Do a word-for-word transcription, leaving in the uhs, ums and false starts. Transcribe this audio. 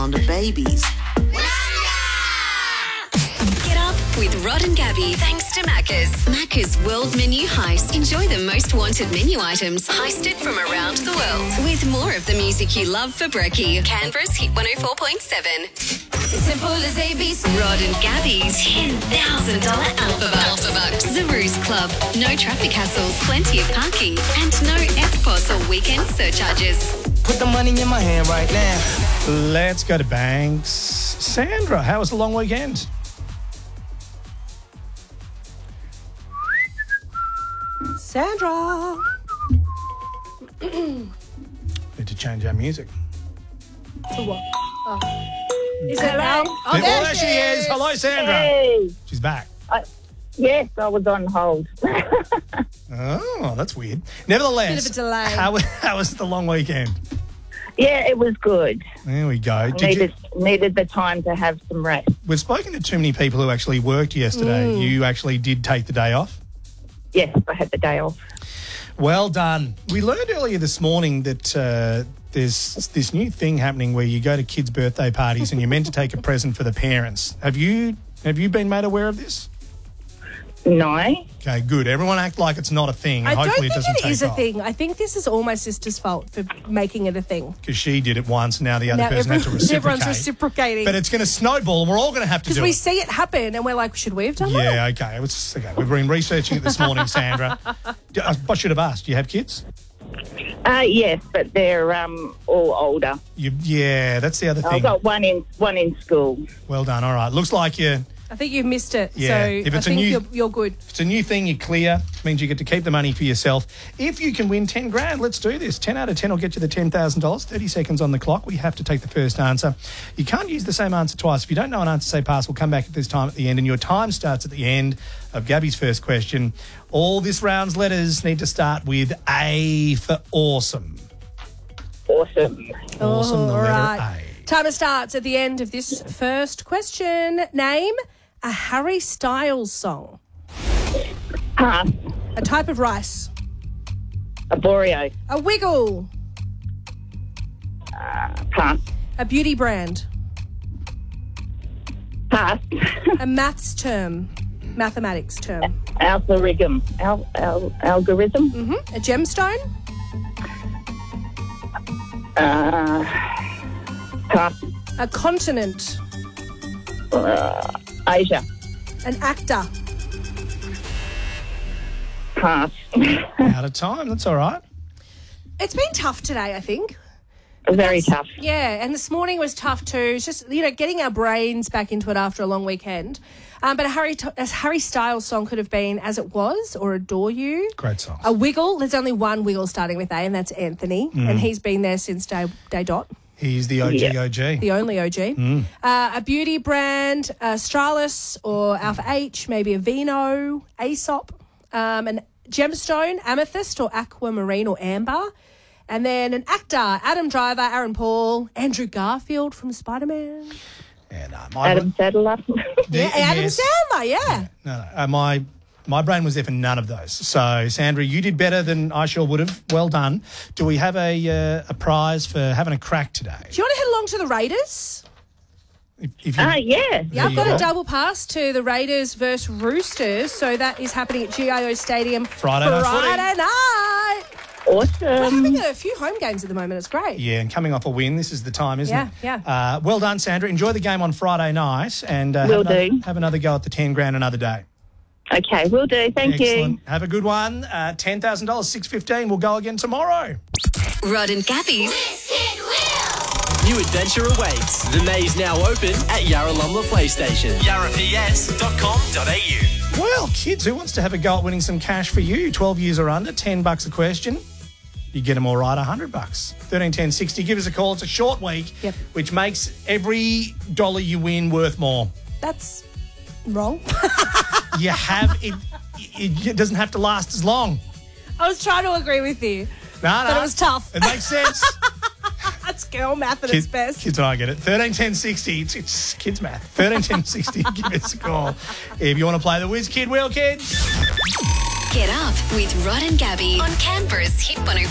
sound of babies. Get up with Rod and Gabby thanks to Macca's. Macca's World Menu Heist. Enjoy the most wanted menu items heisted from around the world. With more of the music you love for brekkie. Canberra's Hit one oh four point seven. Simple as A B C. Rod and Gabby's ten thousand dollars Alpha Bucks. Alpha Bucks. The Ruse Club. No traffic hassles, plenty of parking, and no F P O S or weekend surcharges. Put the money in my hand right now. Let's go to Banks. Sandra, how was the long weekend? Sandra. Need to change our music. To what? Oh. Is it loud? Oh, there, there, there she is. Hello, Sandra. Hey. She's back. I, yes, I was on hold. Oh, that's weird. Nevertheless, Bit of a delay. How, how was the long weekend? Yeah, it was good. There we go. Did needed, you, needed the time to have some rest. we've spoken to too many people who actually worked yesterday. Mm. You actually did take the day off? Yes, I had the day off. Well done. We learned earlier this morning that uh, there's this new thing happening where you go to kids' birthday parties and you're meant to take a present for the parents. Have you have you been made aware of this? No. Okay, good. Everyone act like it's not a thing. I And don't hopefully think it doesn't it take is a off. thing. I think this is all my sister's fault for making it a thing. Because she did it once, now the other Now person had to everyone- reciprocate. everyone's reciprocating. But it's going to snowball and we're all going to have to Because do we it. see it happen and we're like, should we have done that? Yeah, okay. It was, okay. We've been researching it this morning, Sandra. D- I should have asked. Do you have kids? Uh, yes, but they're um, all older. You, yeah, that's the other I've thing. got one in one in school. Well done. All right. Looks like you. I think you've missed it. Yeah, So if I it's a think new- you're, you're good. It's a new thing. You're clear. Means you get to keep the money for yourself. If you can win ten grand, let's do this. ten out of ten will get you the ten thousand dollars. thirty seconds on the clock. We have to take the first answer. You can't use the same answer twice. If you don't know an answer, say pass. We'll come back at this time at the end, and your time starts at the end of Gabby's first question. All this round's letters need to start with A for awesome. Awesome. Awesome, the all letter right. A. Timer starts at the end of this first question. Name a Harry Styles song. Pass. A type of rice. A Boreo. A wiggle. Uh, pass. A beauty brand. Pass. A maths term. Mathematics term. Algorithm. Al, al, algorithm. hmm A gemstone. Uh, pass. A continent. Uh, Asia. An actor. Pass. Out of time. That's all right. It's been tough today, I think. Very tough. Yeah, and this morning was tough too. It's just, you know, getting our brains back into it after a long weekend. Um, but a Harry, a Harry Styles song could have been As It Was or Adore You. Great song. A wiggle. There's only one wiggle starting with A, and that's Anthony. And he's been there since day, day dot. He's the O G Yeah. O G. The only O G. Uh, a beauty brand, uh, Stralis or Alpha H, maybe a Vino, Aesop, um, an gemstone, amethyst or aquamarine or amber. And then an actor, Adam Driver, Aaron Paul, Andrew Garfield from Spider-Man. And, uh, my Adam Sadler. Yeah, Adam yes. Sandler, yeah. No, no. Uh, my my brain was there for none of those. So, Sandra, you did better than I sure would have. Well done. Do we have a uh, a prize for having a crack today? Do you want to head along to the Raiders? If, if you, Ah, yeah. Yeah, There I've you got go. a double pass to the Raiders versus Roosters. So that is happening at G I O Stadium Friday night footy. Friday night. We're Awesome. having a few home games at the moment. It's great. Yeah, and coming off a win, this is the time, isn't Yeah, it? yeah. Uh, well done, Sandra. Enjoy the game on Friday night, and uh, Will have, another, do. have another go at the ten grand another day. Okay, will do. Thank Excellent. you. Have a good one. Uh, ten thousand dollars, six fifteen. We'll go again tomorrow. Rod and Gabby's New adventure awaits. The maze now open at Yarralumla PlayStation. yarra p s dot com dot a u. Well, kids, who wants to have a go at winning some cash for you? twelve years or under, ten bucks a question. You get them all right, one hundred bucks. thirteen ten sixty. Give us a call. It's a short week, Yep. which makes every dollar you win worth more. That's wrong. You have it. It, it doesn't have to last as long. I was trying to agree with you. No, no. But it was tough. It makes sense. That's girl math at Kid- its best. Kids and I get it. thirteen ten sixty. It's, it's kids math. thirteen ten sixty. Give us a call. If you want to play the Whiz Kid Wheel, kids. Get Up with Rod and Gabby on Canberra's Hit one oh